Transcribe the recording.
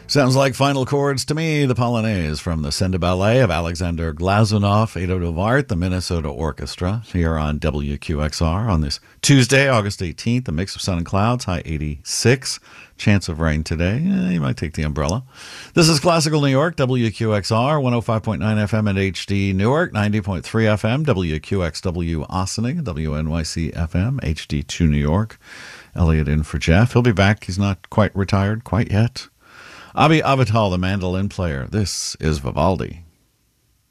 Sounds like final chords to me. The Polonaise from the Senda Ballet of Alexander Glazunov, Edo of Art, the Minnesota Orchestra, here on WQXR on this Tuesday, August 18th. A mix of sun and clouds, high 86. Chance of rain today. You might take the umbrella. This is Classical New York, WQXR, 105.9 FM and HD Newark, 90.3 FM, WQXW Ossining, WNYC FM, HD2 New York. Elliot in for Jeff. He'll be back. He's not quite retired quite yet. Abhi Avital, the mandolin player. This is Vivaldi.